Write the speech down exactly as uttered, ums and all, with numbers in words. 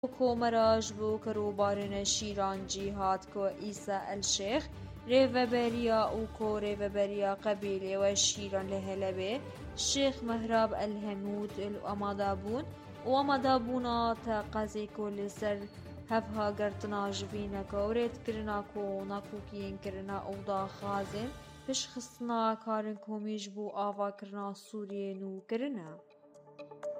کۆمەراش بوو کە ڕووبارنە شیرانجی هات کۆ ئیسا ئەلشێخ رێڤەبەریە و کۆ رێڤەبەریە قەبیلەوە شیران لە هەلەبێ شێخ مەهراب ئەلهەموود ئەمادا بوون و ئەمادا بوونا تا قەزێکۆ لەسەر هەڤها گرتنا ژڤینەکە و رێتکردنا کۆنا کوکیینکردنا و داخوازێن پشخستنا کارن کۆمیش بوو ئاڤاکردنا سووریێن و کرنا